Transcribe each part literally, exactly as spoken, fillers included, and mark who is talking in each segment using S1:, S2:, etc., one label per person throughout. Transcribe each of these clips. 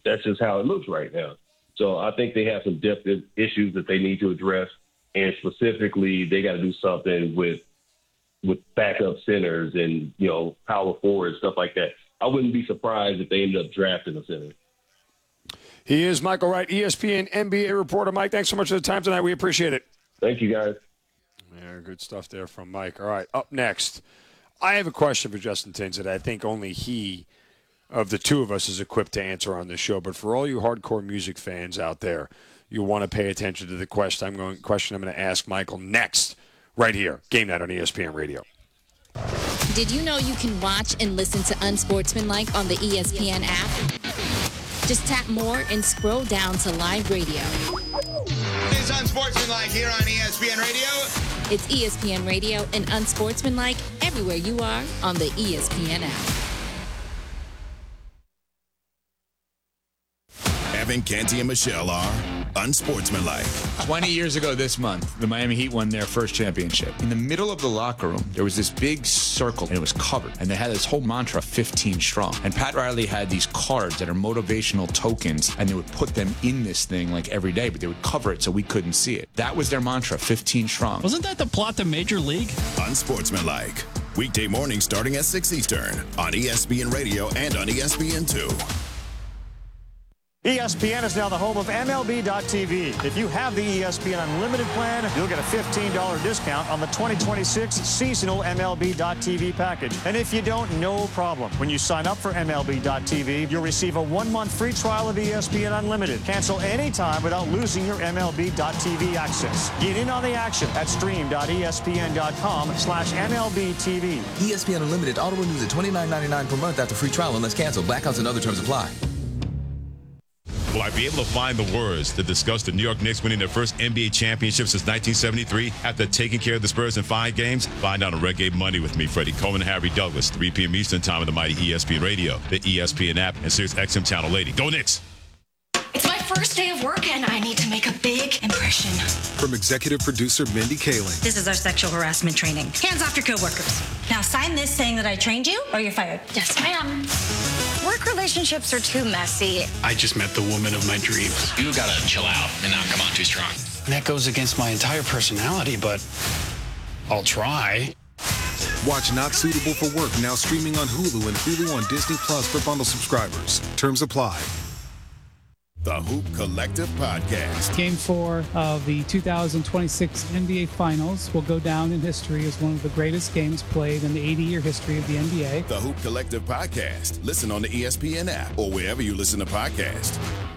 S1: That's just how it looks right now. So I think they have some depth issues that they need to address, and specifically, they got to do something with with backup centers and, you know, power forwards, stuff like that. I wouldn't be surprised if they ended up drafting a center.
S2: He is Michael Wright, E S P N N B A reporter. Mike, thanks so much for the time tonight. We appreciate it.
S1: Thank you, guys.
S2: Yeah, good stuff there from Mike. All right, up next, I have a question for Justin Tins that I think only he, of the two of us, is equipped to answer on this show. But for all you hardcore music fans out there, you'll want to pay attention to the question I'm going, question I'm going to ask Michael next, right here, Game Night on E S P N Radio.
S3: Did you know you can watch and listen to Unsportsmanlike on the E S P N app? Just tap more and scroll down to live radio.
S4: It's Unsportsmanlike here on E S P N Radio.
S3: It's E S P N Radio and Unsportsmanlike everywhere you are on the E S P N app.
S5: Evan, Canty, and Michelle are Unsportsmanlike.
S6: twenty years ago this month, the Miami Heat won their first championship. In the middle of the locker room, there was this big circle, and it was covered. And they had this whole mantra, fifteen strong. And Pat Riley had these cards that are motivational tokens, and they would put them in this thing like every day, but they would cover it so we couldn't see it. That was their mantra, fifteen strong.
S7: Wasn't that the plot to Major League?
S5: Unsportsmanlike. Weekday mornings starting at six Eastern on E S P N Radio and on E S P N two.
S8: E S P N is now the home of M L B dot T V. If you have the E S P N Unlimited plan, you'll get a fifteen dollars discount on the twenty twenty-six seasonal M L B dot T V package. And if you don't, no problem. When you sign up for M L B dot T V, you'll receive a one-month free trial of E S P N Unlimited. Cancel anytime without losing your M L B dot T V access. Get in on the action at stream dot E S P N dot com slash M L B T V.
S9: E S P N Unlimited auto renews at twenty-nine ninety-nine per month after free trial unless canceled. Blackouts and other terms apply.
S10: Will I be able to find the words to discuss the New York Knicks winning their first N B A championship since nineteen seventy-three after taking care of the Spurs in five games? Find out on Red Game Monday with me, Freddie Coleman, Harry Douglas, three p.m. Eastern time on the mighty E S P N Radio, the E S P N app, and Sirius X M Channel eighty. Go Knicks!
S11: It's my first day of work, and I need to make a big impression.
S12: From executive producer Mindy Kaling.
S13: This is our sexual harassment training. Hands off your coworkers. Now sign this saying that I trained you, or you're fired.
S11: Yes, ma'am. Work relationships are too messy.
S14: I just met the woman of my dreams.
S15: You gotta chill out and not come on too strong.
S14: That goes against my entire personality, but I'll try.
S12: Watch Not Suitable for Work now streaming on Hulu and Hulu on Disney Plus for bundle subscribers. Terms apply.
S5: The Hoop Collective Podcast.
S16: Game four of the two thousand twenty-six N B A Finals will go down in history as one of the greatest games played in the eighty-year history of the N B A.
S5: The Hoop Collective Podcast. Listen on the E S P N app or wherever you listen to podcasts.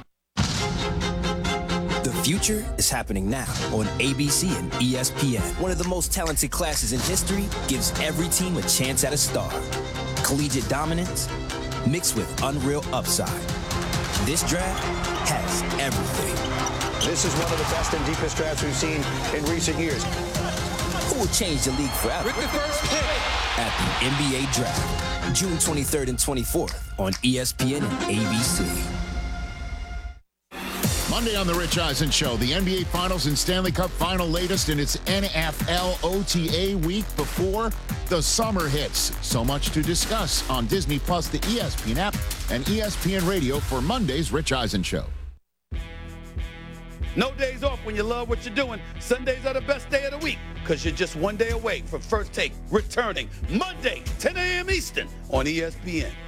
S17: The future is happening now on A B C and E S P N. One of the most talented classes in history gives every team a chance at a star. Collegiate dominance mixed with unreal upside. This draft has everything.
S18: This is one of the best and deepest drafts we've seen in recent years.
S17: Who will change the league forever?
S18: With the first pick
S17: at the N B A Draft, June twenty-third and twenty-fourth on E S P N and A B C.
S19: Monday on The Rich Eisen Show, the N B A Finals and Stanley Cup Final latest in its N F L O T A week before the summer hits. So much to discuss on Disney Plus, the E S P N app, and E S P N Radio for Monday's Rich Eisen Show.
S20: No days off when you love what you're doing. Sundays are the best day of the week because you're just one day away from First Take returning Monday, ten a.m. Eastern on E S P N.